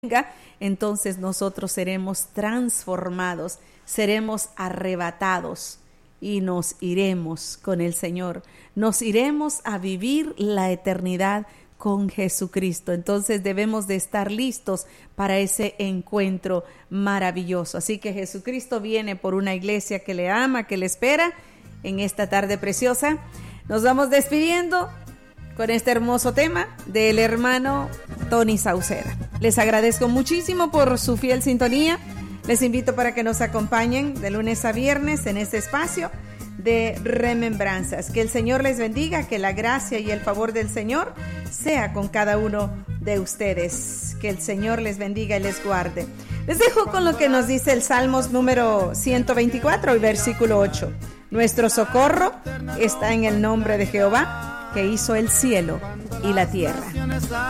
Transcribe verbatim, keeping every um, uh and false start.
entonces nosotros seremos transformados, seremos arrebatados y nos iremos con el Señor. Nos iremos a vivir la eternidad con Jesucristo. Entonces debemos de estar listos para ese encuentro maravilloso. Así que Jesucristo viene por una iglesia que le ama, que le espera en esta tarde preciosa. Nos vamos despidiendo con este hermoso tema del hermano Tony Sauceda. Les agradezco muchísimo por su fiel sintonía. Les invito para que nos acompañen de lunes a viernes en este espacio de remembranzas. Que el Señor les bendiga, que la gracia y el favor del Señor sea con cada uno de ustedes. Que el Señor les bendiga y les guarde. Les dejo con lo que nos dice el Salmos número ciento veinticuatro y versículo ocho. Nuestro socorro está en el nombre de Jehová, que hizo el cielo y la tierra.